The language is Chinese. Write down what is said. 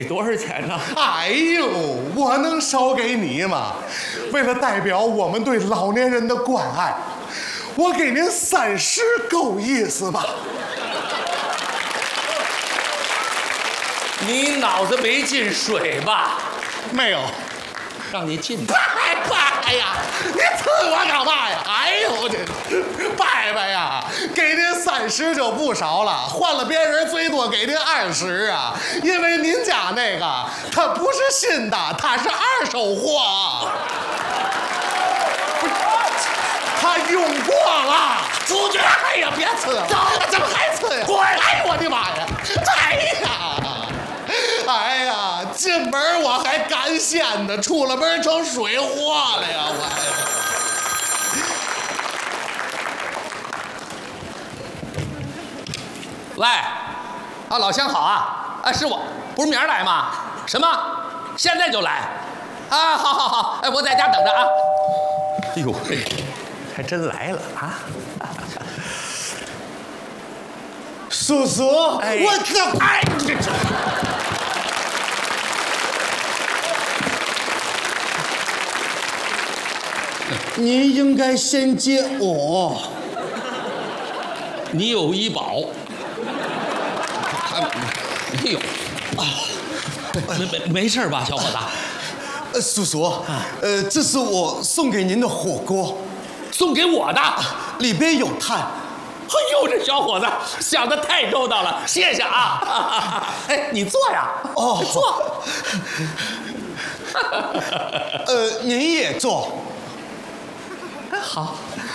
多少钱呢？ 哎呦，我能少给你吗？为了代表我们对老年人的关爱，我给您30够意思吧？ 你脑子没进水吧？ 没有。 让你进的。 拜呀！你刺我干嘛呀？哎呦，这拜拜呀！给您30就不少了，换了别人最多给您20啊，因为您家那个它不是新的，它是二手货，它用过了。出去！哎呀，别吃了！怎么还吃呀？滚！哎呦我的妈呀！哎呀！哎呀，进门我还干鲜的，出了门成水货了呀！ 喂，啊，老乡好啊！啊，是我，不是明儿来吗？什么？现在就来？啊，好好好，哎，我在家等着啊。哎呦嘿，还真来了啊！ 叔叔， 哎、 我可哎，你应该先接我。 你有医保？没有啊？没事吧，小伙子？ 叔叔，这是我送给您的火锅， 送给我的， 里边有炭。 哎呦，这小伙子想得太周到了，谢谢啊！哎，你坐呀， 哦， 坐。 您也坐。 好，